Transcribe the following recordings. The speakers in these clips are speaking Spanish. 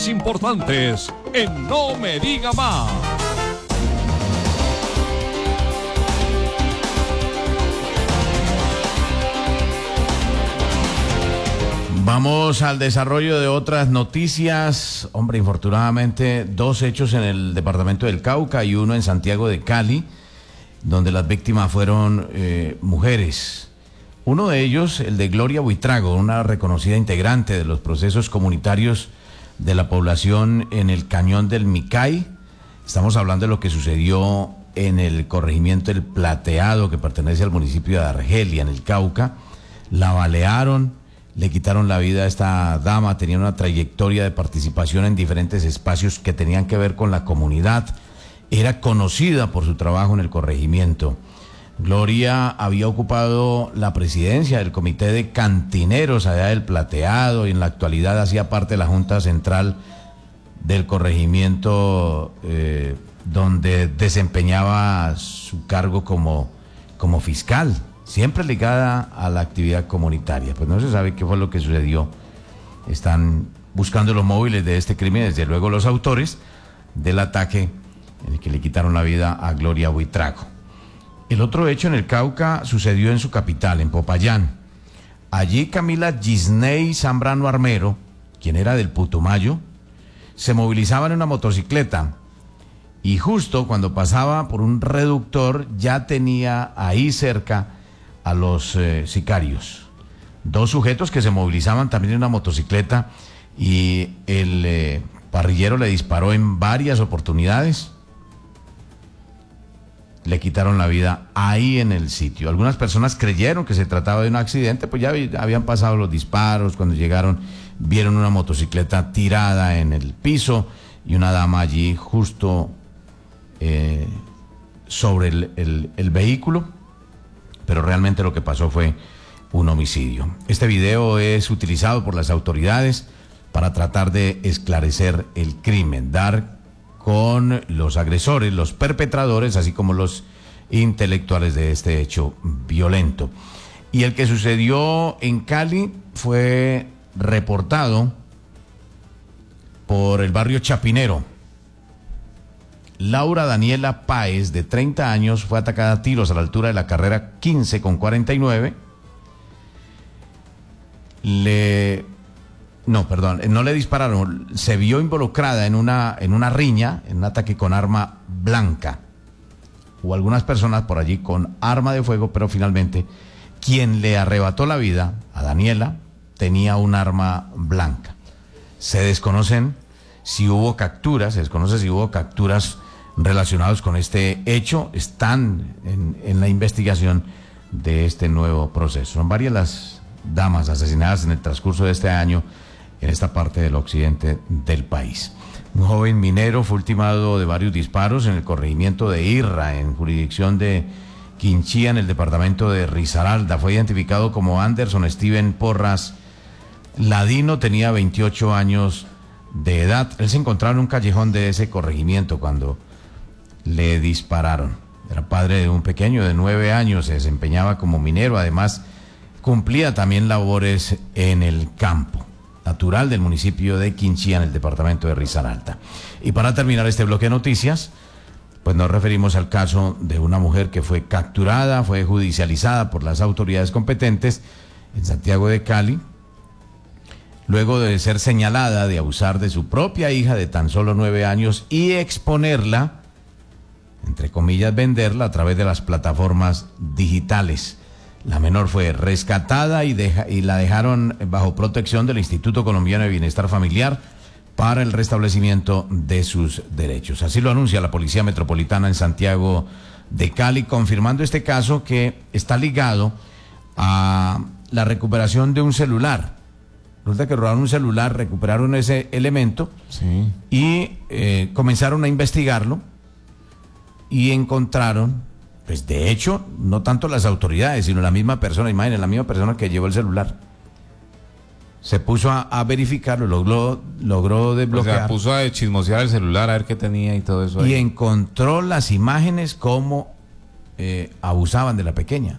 más importantes en No Me Diga Más. Vamos al desarrollo de otras noticias. Hombre, infortunadamente, 2 hechos en el departamento del Cauca y uno en Santiago de Cali, donde las víctimas fueron mujeres. Uno de ellos, el de Gloria Buitrago, una reconocida integrante de los procesos comunitarios de la población en el Cañón del Micay. Estamos hablando de lo que sucedió en el corregimiento El Plateado, que pertenece al municipio de Argelia, en el Cauca. La balearon. Le quitaron la vida a esta dama, tenía una trayectoria de participación en diferentes espacios que tenían que ver con la comunidad. Era conocida por su trabajo en el corregimiento. Gloria había ocupado la presidencia del comité de cantineros allá del Plateado y en la actualidad hacía parte de la Junta Central del corregimiento, donde desempeñaba su cargo como fiscal. Siempre ligada a la actividad comunitaria. Pues no se sabe qué fue lo que sucedió. Están buscando los móviles de este crimen, desde luego los autores del ataque en el que le quitaron la vida a Gloria Buitrago. El otro hecho en el Cauca sucedió en su capital, en Popayán. Allí Camila Gisney Zambrano Armero, quien era del Putumayo, se movilizaba en una motocicleta y justo cuando pasaba por un reductor ya tenía ahí cerca a los sicarios. 2 sujetos que se movilizaban también en una motocicleta y el parrillero le disparó en varias oportunidades. Le quitaron la vida ahí en el sitio. Algunas personas creyeron que se trataba de un accidente, pues ya habían pasado los disparos. Cuando llegaron vieron una motocicleta tirada en el piso y una dama allí justo sobre el vehículo. Pero realmente lo que pasó fue un homicidio. Este video es utilizado por las autoridades para tratar de esclarecer el crimen, dar con los agresores, los perpetradores, así como los intelectuales de este hecho violento. Y el que sucedió en Cali fue reportado por el barrio Chapinero. Laura Daniela Páez, de 30 años, fue atacada a tiros a la altura de la carrera 15 con 49. No le dispararon, se vio involucrada en una riña, en un ataque con arma blanca. Hubo algunas personas por allí con arma de fuego, pero finalmente quien le arrebató la vida a Daniela tenía un arma blanca. Se desconoce si hubo capturas relacionados con este hecho. Están en la investigación de este nuevo proceso. Son varias las damas asesinadas en el transcurso de este año en esta parte del occidente del país. Un joven minero fue ultimado de varios disparos en el corregimiento de Irra, en jurisdicción de Quinchía, en el departamento de Risaralda. Fue identificado como Anderson Steven Porras Ladino, tenía 28 años de edad. Él se encontraba en un callejón de ese corregimiento cuando le dispararon. Era padre de un pequeño de 9 años, se desempeñaba como minero, además cumplía también labores en el campo. Natural del municipio de Quinchía, en el departamento de Risaralda. Y para terminar este bloque de noticias, pues nos referimos al caso de una mujer que fue capturada, fue judicializada por las autoridades competentes en Santiago de Cali, luego de ser señalada de abusar de su propia hija de tan solo 9 años y exponerla, entre comillas, venderla a través de las plataformas digitales. La menor fue rescatada y la dejaron bajo protección del Instituto Colombiano de Bienestar Familiar para el restablecimiento de sus derechos. Así lo anuncia la Policía Metropolitana en Santiago de Cali, confirmando este caso que está ligado a la recuperación de un celular. Resulta que robaron un celular, recuperaron ese elemento, sí, y comenzaron a investigarlo y encontraron, pues de hecho, no tanto las autoridades, sino la misma persona, imagínense, la misma persona que llevó el celular. Se puso a verificarlo, logró desbloquear. O sea, puso a chismosear el celular a ver qué tenía y todo eso ahí. Y encontró las imágenes cómo abusaban de la pequeña.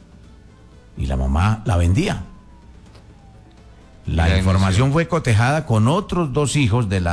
Y la mamá la vendía. La información fue cotejada con otros 2 hijos de la